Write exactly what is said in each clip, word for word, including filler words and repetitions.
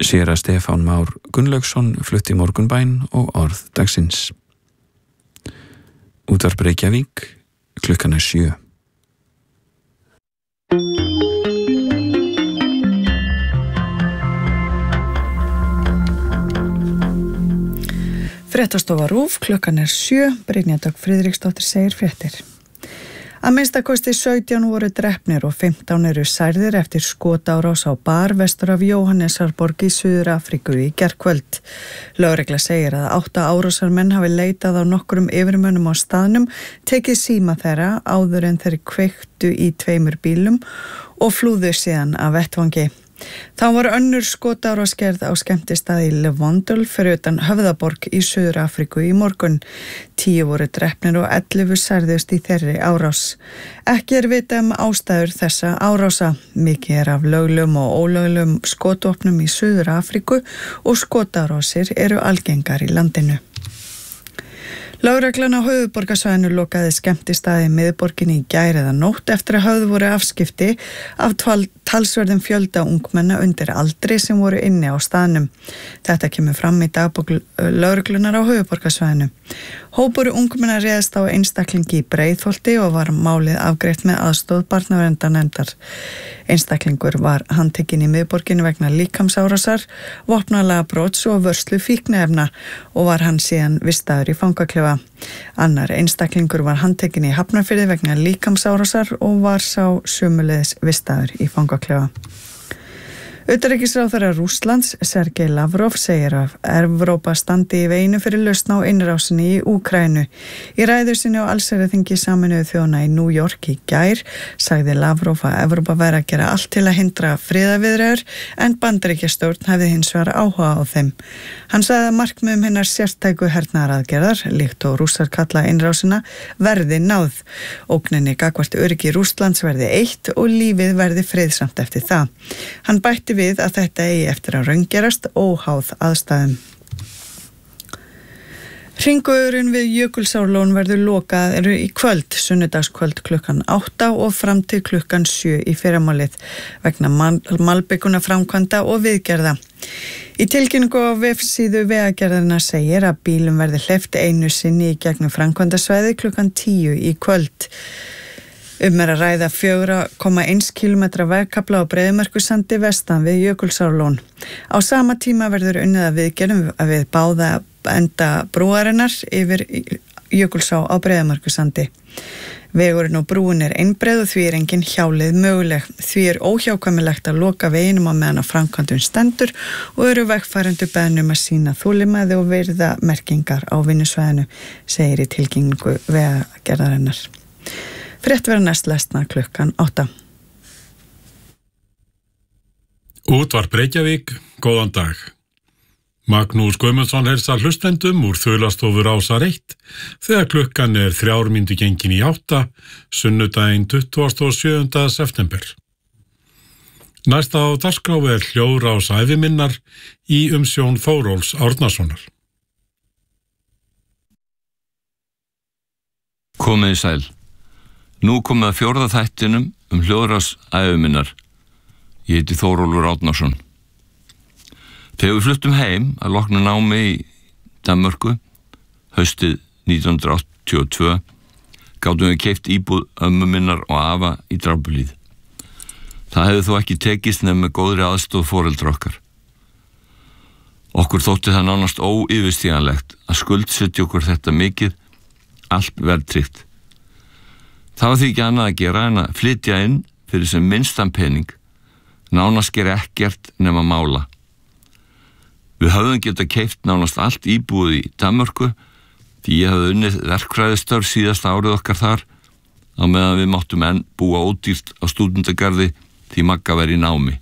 Séra Stefán Már Gunnlaugsson flutti Morgunbæn og orð dagsins. Útvarp Reykjavík, klukkan er sjö. Fréttastofa RÚV, klukkan er sjö, Brynja Dögg Friðriksdóttir segir fréttir. Að minnsta kosti sautján voru drepnir og fimmtán eru særðir eftir skotárás á bar vestur af Jóhannesarborg í Suður-Afríku í gærkvöld. Lögregla segir að átta árásarmenn hafi leitað á nokkrum yfirmönnum á staðnum, tekið síma þeirra áður en þeir kveiktu í tveimur bílum og flúðu síðan af vettvangi. Þá var önnur skotárásgerð á skemmtistaði í Levondul fyrir utan Höfðaborg í Suður-Afríku í morgun. Tíu voru drepnir og ellefu særðust í þeirri árás. Ekki er vitað um ástæður þessa árása. Mikið er af löglum og ólöglum skotvopnum í Suður-Afríku og skotárásir eru algengar í landinu. Lögreglan á höfuðborgarsvæðinu lokaði skemmtistaði í miðborginni í gær eða nótt eftir að höfð voru afskipti af talsverðum fjölda ungmenna undir aldri sem voru inni á staðnum. Þetta kemur fram í dagbók lögreglunar á höfuðborgarsvæðinu. Hópur ungmenna réðst á einstaklingi í Breiðholti og var málið afgreitt með aðstoð barnaverndarnefndar. Einstaklingur var handtekinn í miðborginni vegna líkamsárásar, vopnalega brots og vörslu fíkniefna og var hann síðan vistaður í fangaklefa. Annar einstaklingur var handtekinn í Hafnarfirði vegna líkamsárásar og var sá sömuleiðis vistaður í fangaklefa. Utanríkisráðherra Rússlands, Sergej Lavrov, segir að Evrópa standi í veginu fyrir lausn á innrásinni í Úkraínu. Í ræðu sinni á allsherjarþingi Sameinuðu þjóðanna í New York í gær sagði Lavrov að Evrópa væri að gera allt til að hindra friðarviðræður en Bandaríkjastjórn hefði hins vegar áhuga á þeim. Hann sagði að markmiðum hinnar sértæku hernaðaraðgerðar, líkt og Rússar kalla innrásina, verði náð. Ógninni gagnvart öryggi Rússlands verði eitt og lífið verði friðsamt eftir það. Hann bætti við að þetta eigi eftir að raungerast óháð aðstæðum. Hringvegurinn við Jökulsárlón verður lokaður í kvöld, sunnudagskvöld klukkan átta og fram til klukkan sjö í fyrramálið vegna malbikuna framkvæmda og viðgerða. Í tilkynningu á vefsíðu Vegagerðarinnar segir að bílum verði hleypt einu sinni í gegnum framkvæmdasvæði klukkan tíu í kvöld. Um er að ræða fjögurra komma eins kílómetra vegkafla á Breiðamerkursandi vestan við Jökulsárlón. Á sama tíma verður unnið að viðgerðum við báða enda brúarinnar yfir Jökulsá á Breiðamerkursandi. Vegurinn og brúin er einbreið og því er engin hjáleið möguleg. Því er óhjákvæmilegt að loka veginum á meðan að framkvæmdum stendur og eru vegfarendur beðnir um að sýna þolinmæði og virða merkingar á vinnusvæðinu, segir í tilkynningu Vegagerðarinnar. Frétt verður næst lesna klukkan átta. Útvarp Reykjavík, góðan dag. Magnús Guðmundsson heilsar hlustendum úr þaulastofur Ásar eitt þegar klukkan er þrjár mínútur gengin í átta, sunnudaginn tuttugasta og sjöunda september. Næsta á dagskrá er hljóðrás æviminnar í umsjón Þóróls Árnasonar. Komið í sæl. Nú komið að fjórða þættinum um hljóðrás æviminnar. Ég heiti Þórólfur Árnason. Þegar við fluttum heim að loknu námi í Danmörku, haustið nítján hundruð áttatíu og tvö, gátum við keypt íbúð ömmu minnar og afa í Drápulíð. Það hefði þó ekki tekist nema með góðri aðstoð foreldra okkar. Okkur þótti það nánast óyfirstíganlegt að skuldsetja okkur þetta mikið, allt verðtryggt. Það var því ekki annað að gera en að flytja inn fyrir sem minnstan pening, nánast gera ekkert nema mála. Við höfðum geta keypt nánast allt íbúið í Danmörku því ég hafði unnið verkfræðistörf síðasta árið okkar þar á meðan við máttum enn búa ódýrt á stúdendagarði því Magga var í námi.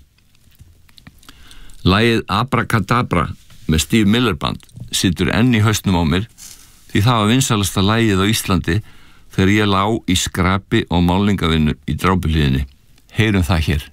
Lagið Abracadabra með Steve Miller Band situr enn í hausnum á mér því það var vinsælasta lagið á Íslandi þegar ég lá í skrapi og málingavinnu í Drápulíðinni. Heyrum það hér.